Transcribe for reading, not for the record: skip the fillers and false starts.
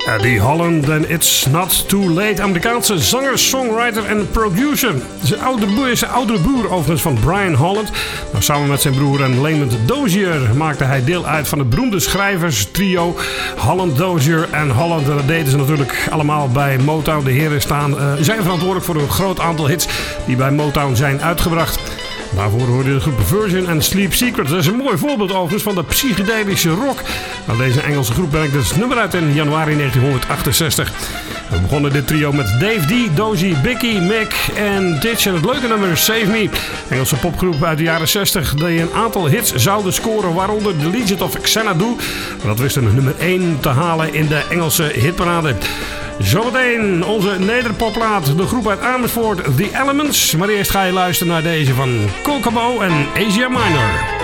Eddie Holland en It's Not Too Late. Amerikaanse zanger, songwriter en producer. Zijn oudere broer overigens van Brian Holland. Nou, samen met zijn broer en Lamont Dozier maakte hij deel uit van het beroemde schrijverstrio Holland, Dozier en Holland. Dat deden ze natuurlijk allemaal bij Motown. De heren zijn verantwoordelijk voor een groot aantal hits die bij Motown zijn uitgebracht. Daarvoor hoorde de groep Virgin en Sleep Secret. Dat is een mooi voorbeeld overigens van de psychedelische rock. Nou, deze Engelse groep brengt het nummer uit in januari 1968. We begonnen dit trio met Dave D, Dozy, Bicky, Mick en Ditch. En het leuke nummer Save Me. Engelse popgroep uit de jaren 60 die een aantal hits zouden scoren, waaronder The Legend of Xanadu. Dat wist een nummer 1 te halen in de Engelse hitparade. Zometeen onze nederpopplaat, de groep uit Amersfoort, The Elements. Maar eerst ga je luisteren naar deze van Kokomo en Asia Minor.